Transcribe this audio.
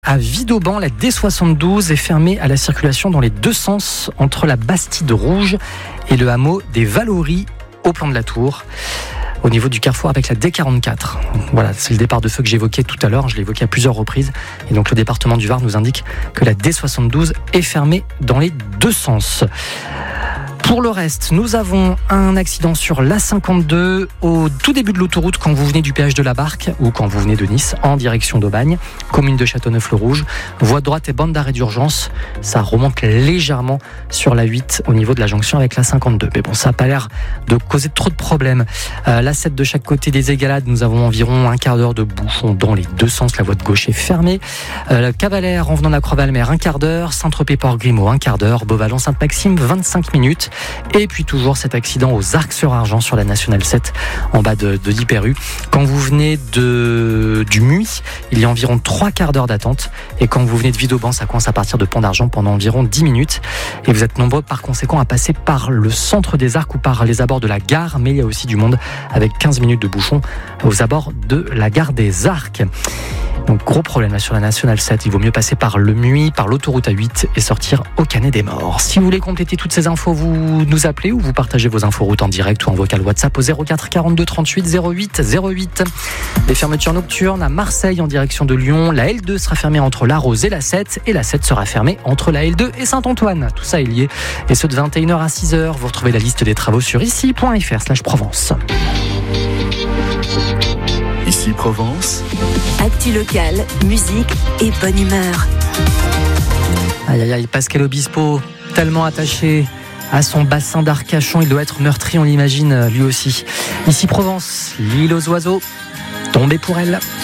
À Vidauban, la D72 est fermée à la circulation dans les deux sens entre la Bastide Rouge et le hameau des Valories au plan de la Tour, au niveau du carrefour avec la D44. Voilà, c'est le départ de feu que j'évoquais tout à l'heure, je l'ai évoqué à plusieurs reprises. Et donc le département du Var nous indique que la D72 est fermée dans les deux sens. Pour le reste, nous avons un accident sur l'A52 au tout début de l'autoroute quand vous venez du péage de la Barque ou quand vous venez de Nice en direction d'Aubagne, commune de Châteauneuf-le-Rouge. Voie de droite et bande d'arrêt d'urgence. Ça remonte légèrement sur la 8 au niveau de la jonction avec la 52. Mais bon, ça n'a pas l'air de causer trop de problèmes. La 7 de chaque côté des Égalades, nous avons environ un quart d'heure de bouchon dans les deux sens. La voie de gauche est fermée. Cavalère en venant de la Croix-Valmer, un quart d'heure. Saint-Tropez-Port-Grimaud, un quart d'heure. Beauvallon-Sainte-Maxime, 25 minutes. Et puis toujours cet accident aux Arcs-sur-Argent sur la Nationale 7 en bas de Dipéru. Quand vous venez du Muy, il y a environ 3 quarts d'heure d'attente. Et quand vous venez de Vidauban, ça coince à partir de Pont-d'Argent pendant environ 10 minutes. Et vous êtes nombreux par conséquent à passer par le centre des Arcs ou par les abords de la gare. Mais il y a aussi du monde avec 15 minutes de bouchon aux abords de la gare des Arcs. Donc gros problème là sur la Nationale 7, il vaut mieux passer par le Muy, par l'autoroute A8 et sortir au Canet des Morts. Si vous voulez compléter toutes ces infos, vous nous appelez ou vous partagez vos inforoutes en direct ou en vocal WhatsApp au 04 42 38 08 08. Les fermetures nocturnes à Marseille en direction de Lyon, la L2 sera fermée entre la Rose et la 7 et la 7 sera fermée entre la L2 et Saint-Antoine. Tout ça est lié et ce de 21h à 6h. Vous retrouvez la liste des travaux sur ici.fr/Provence. Ici Provence. Actu locale, musique et bonne humeur. Aïe aïe aïe, Pascal Obispo, tellement attaché à son bassin d'Arcachon, il doit être meurtri, on l'imagine lui aussi. Ici Provence, l'île aux oiseaux, tombée pour elle.